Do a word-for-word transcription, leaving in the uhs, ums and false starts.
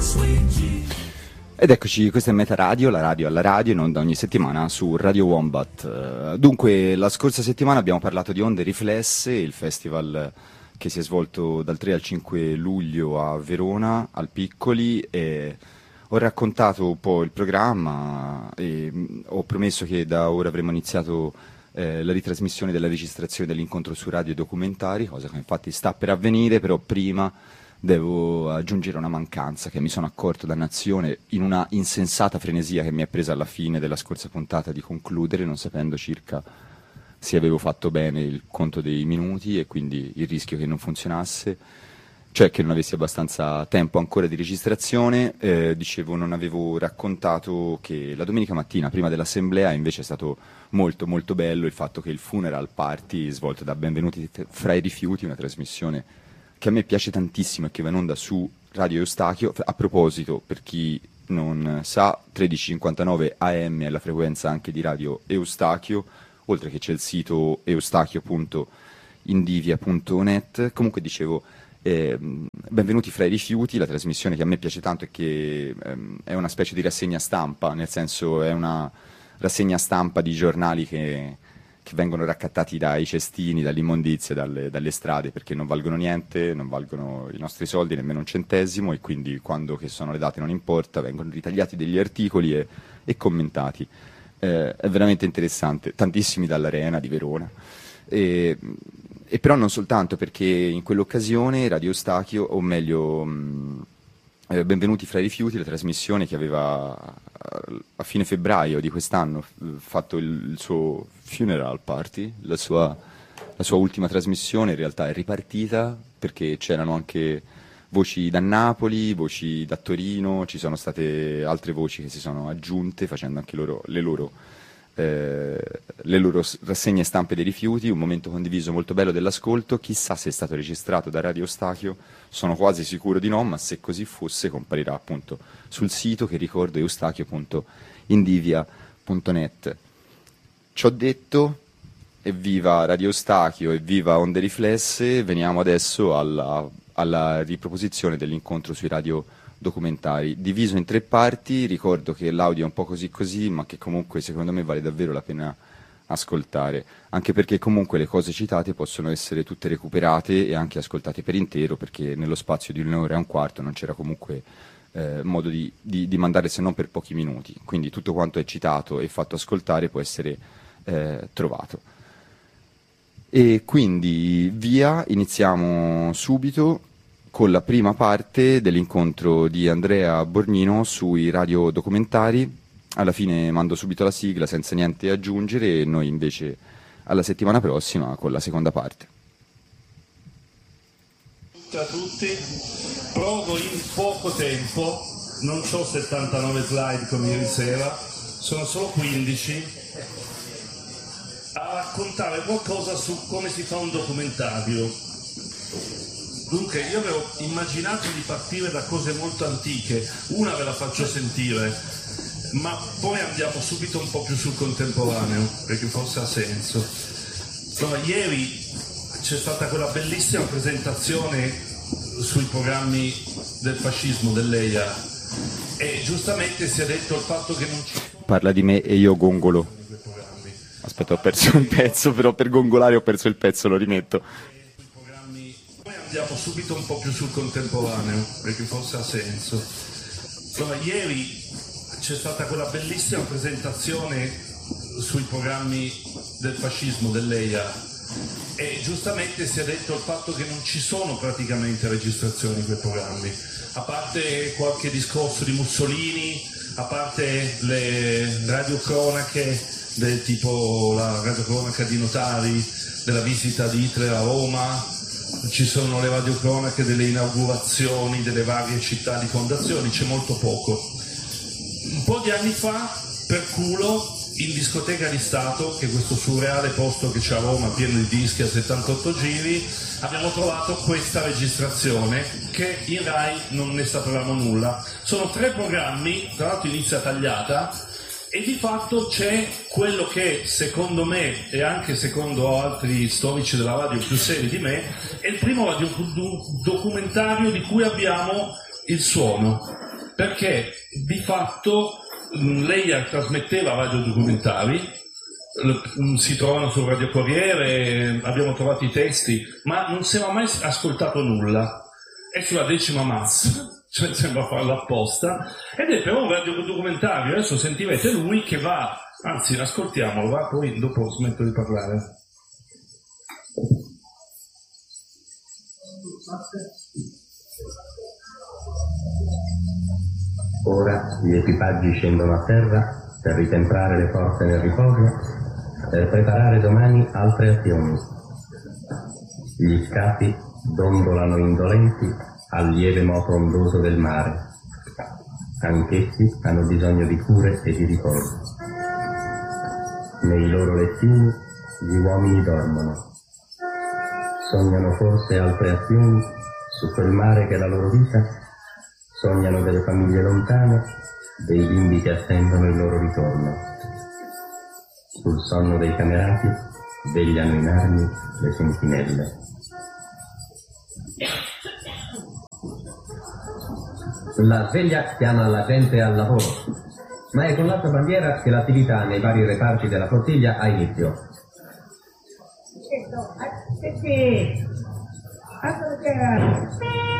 Ed eccoci, questa è Meta Radio, la radio alla radio, in onda ogni settimana su Radio Wombat. Dunque, la scorsa settimana abbiamo parlato di Onde Riflesse, il festival che si è svolto dal tre al cinque luglio a Verona, al Piccoli, e ho raccontato un po' il programma e ho promesso che da ora avremmo iniziato eh, la ritrasmissione della registrazione dell'incontro su radio e documentari, cosa che infatti sta per avvenire, però prima devo aggiungere una mancanza che mi sono accorto dannazione in una insensata frenesia che mi è presa alla fine della scorsa puntata di concludere, non sapendo circa se avevo fatto bene il conto dei minuti e quindi il rischio che non funzionasse, cioè che non avessi abbastanza tempo ancora di registrazione. Eh, dicevo, non avevo raccontato che la domenica mattina prima dell'assemblea invece è stato molto molto bello il fatto che il funeral party svolto da Benvenuti fra i rifiuti, una trasmissione che a me piace tantissimo e che va in onda su Radio Eustachio. A proposito, per chi non sa, tredici cinquantanove A M è la frequenza anche di Radio Eustachio, oltre che c'è il sito eustachio punto indivia punto net. Comunque dicevo, eh, Benvenuti fra i rifiuti, la trasmissione che a me piace tanto e che ehm, è una specie di rassegna stampa, nel senso è una rassegna stampa di giornali che... che vengono raccattati dai cestini, dall'immondizia, dalle, dalle strade, perché non valgono niente, non valgono i nostri soldi, nemmeno un centesimo, e quindi quando che sono le date non importa, vengono ritagliati degli articoli e, e commentati. Eh, è veramente interessante, tantissimi dall'Arena di Verona. E, e però non soltanto, perché in quell'occasione Radio Eustachio, o meglio... Mh, Eh, Benvenuti fra i rifiuti, la trasmissione che aveva a fine febbraio di quest'anno fatto il, il suo funeral party, la sua, la sua ultima trasmissione in realtà è ripartita perché c'erano anche voci da Napoli, voci da Torino, ci sono state altre voci che si sono aggiunte facendo anche loro, le loro Eh, le loro rassegne stampe dei rifiuti, un momento condiviso molto bello dell'ascolto. Chissà se è stato registrato da Radio Eustachio, sono quasi sicuro di no, ma se così fosse comparirà appunto sul sito che ricordo eustachio punto indivia punto net. Ciò detto, evviva Radio Eustachio, evviva Onde Riflesse. Veniamo adesso alla, alla riproposizione dell'incontro sui radio documentari, diviso in tre parti. Ricordo che l'audio è un po' così così, ma che comunque secondo me vale davvero la pena ascoltare, anche perché comunque le cose citate possono essere tutte recuperate e anche ascoltate per intero, perché nello spazio di un'ora e un quarto non c'era comunque eh, modo di, di, di mandare se non per pochi minuti, quindi tutto quanto è citato e fatto ascoltare può essere eh, trovato. E quindi via, iniziamo subito con la prima parte dell'incontro di Andrea Borgnino sui radiodocumentari. Alla fine mando subito la sigla senza niente aggiungere e noi invece alla settimana prossima con la seconda parte. Ciao a tutti, provo in poco tempo, non ho settantanove slide come ieri sera, sono solo quindici, a raccontare qualcosa su come si fa un documentario. Dunque, io avevo immaginato di partire da cose molto antiche, una ve la faccio sentire, ma poi andiamo subito un po' più sul contemporaneo, perché forse ha senso. Allora, ieri c'è stata quella bellissima presentazione sui programmi del fascismo dell'E I A e giustamente si è detto il fatto che non ci... Parla di me e io gongolo. Aspetta, ho perso un pezzo, però per gongolare ho perso il pezzo, lo rimetto. Andiamo subito un po' più sul contemporaneo, perché forse ha senso. Allora, ieri c'è stata quella bellissima presentazione sui programmi del fascismo dell'E I A e giustamente si è detto il fatto che non ci sono praticamente registrazioni in quei programmi, a parte qualche discorso di Mussolini, a parte le radiocronache del tipo la radiocronaca di Notari della visita di Hitler a Roma. Ci sono le radiocronache delle inaugurazioni delle varie città di fondazioni, c'è molto poco. Un po' di anni fa, per culo, in discoteca di Stato, che è questo surreale posto che c'è a Roma pieno di dischi a settantotto giri, abbiamo trovato questa registrazione che in Rai non ne sapevamo nulla. Sono tre programmi, tra l'altro inizia tagliata, e di fatto c'è quello che secondo me e anche secondo altri storici della radio più seri di me è il primo radiodocumentario di cui abbiamo il suono. perché di fatto mh, lei trasmetteva radiodocumentari, l- si trovano sul Radio Corriere, abbiamo trovato i testi, ma non si era mai ascoltato nulla. È sulla decima massa, cioè sembra farlo apposta, ed è però un radiodocumentario. Adesso sentirete lui che va, anzi ascoltiamolo, va, poi dopo smetto di parlare. Ora gli equipaggi scendono a terra per ritemprare le forze nel riposo, per preparare domani altre azioni. Gli scafi dondolano indolenti al lieve moto ondoso del mare. Anch'essi hanno bisogno di cure e di riposo. Nei loro lettini gli uomini dormono. Sognano forse altre azioni su quel mare che è la loro vita. Sognano delle famiglie lontane, dei bimbi che attendono il loro ritorno. Sul sonno dei camerati vegliano in armi le sentinelle. La sveglia chiama la gente al lavoro, ma è con l'altra bandiera che l'attività nei vari reparti della flottiglia ha inizio. Sì,